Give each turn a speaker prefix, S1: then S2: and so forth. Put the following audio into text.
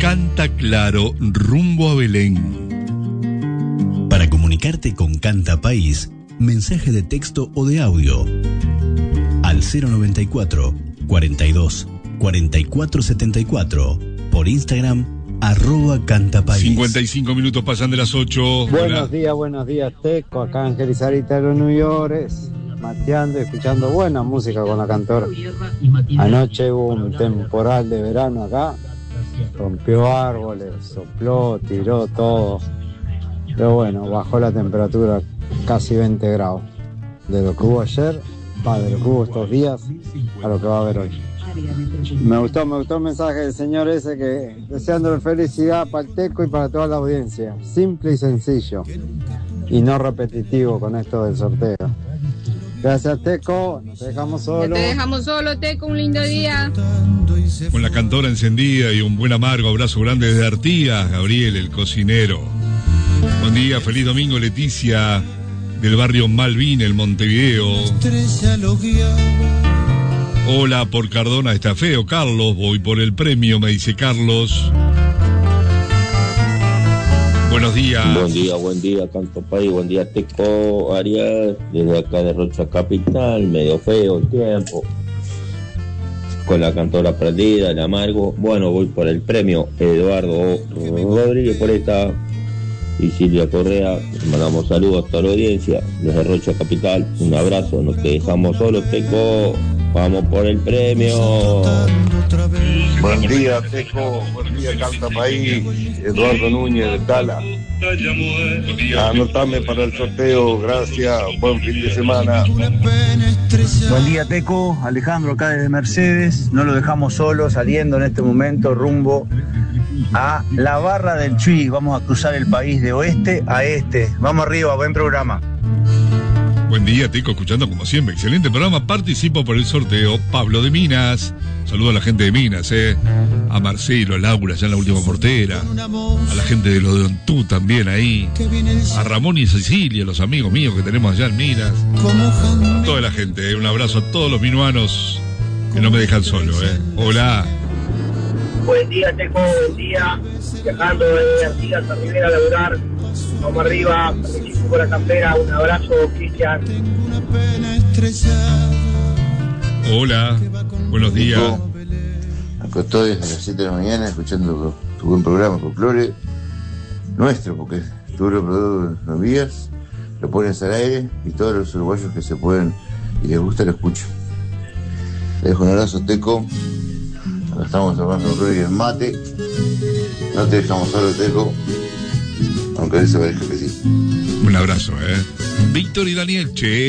S1: Canta Claro, rumbo a Belén.
S2: Para comunicarte con Canta País, mensaje de texto o de audio al 094 42 44 74 por Instagram @cantapaís.
S1: 55 minutos pasan de las 8.
S3: Buenos días, Teco. Acá Ángel y Sarita de los New Yorkers, mateando y escuchando buena música con la cantora. Anoche hubo un temporal de verano acá, rompió árboles, sopló, tiró todo. Pero bueno, bajó la temperatura casi 20 grados. De lo que hubo ayer, de lo que hubo estos días, a lo que va a haber hoy. Me gustó el mensaje del señor ese, que deseándole felicidad para el Teco y para toda la audiencia. Simple y sencillo. Y no repetitivo con esto del sorteo. Gracias, Teco. No te dejamos solo.
S4: No te dejamos solo, Teco. Un lindo día.
S1: Con la cantora encendida y un buen amargo abrazo grande desde Artigas, Gabriel, el cocinero. Buen día, feliz domingo, Leticia, del barrio Malvin, el Montevideo. Hola, por Cardona está feo, Carlos. Voy por el premio, me dice Carlos. Buenos días.
S5: Buen día, Canto País. Buen día, Teco, Ariel. Desde acá de Rocha Capital, medio feo el tiempo. Con la cantora perdida, el amargo. Bueno, voy por el premio. Eduardo Rodríguez por esta. Y Silvia Correa, les mandamos saludos a toda la audiencia desde Rocha Capital. Un abrazo, no te dejamos solos, Teco. Vamos por el premio.
S6: Buen día, Teco. Buen día, Canta País. Eduardo Núñez de Tala. Anotame para el sorteo. Gracias. Buen fin de semana.
S7: Buen día, Teco. Alejandro acá desde Mercedes. No lo dejamos solo, saliendo en este momento rumbo a la Barra del Chuy. Vamos a cruzar el país de oeste a este. Vamos arriba, buen programa.
S1: Buen día, Teco, escuchando como siempre. Excelente programa. Participo por el sorteo. Pablo de Minas. Saludo a la gente de Minas, a Marcelo, a Laura, ya en la última portera. A la gente de lo de Ontú también ahí. A Ramón y Cecilia, los amigos míos que tenemos allá en Minas. A toda la gente, un abrazo a todos los minuanos que no me dejan solo, Hola.
S8: Buen día, Teco, buen día. Viajando de Artigas a Rivera a laburar. Vamos arriba, felicito por la campera. Un abrazo, Cristian.
S1: Hola, buenos días.
S9: Acá estoy desde las 7 de la mañana escuchando tu buen programa, folclore nuestro, porque tú lo produces los días, lo pones al aire y todos los uruguayos que se pueden y les gusta lo escuchan. Le dejo un abrazo, Teco. Acá estamos hablando folclore y el mate. No te dejamos solo, Teco, aunque a veces parezca que sí.
S1: Un abrazo, Víctor y Daniel, che.